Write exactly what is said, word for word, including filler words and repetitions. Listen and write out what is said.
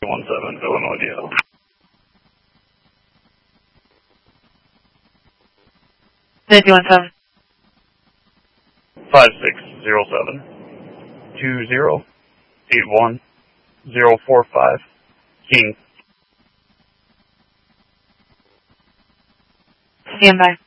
one seven, Illinois D L. Nancy one seven. five six zero seven, two zero eight one zero four five, King. Stand by.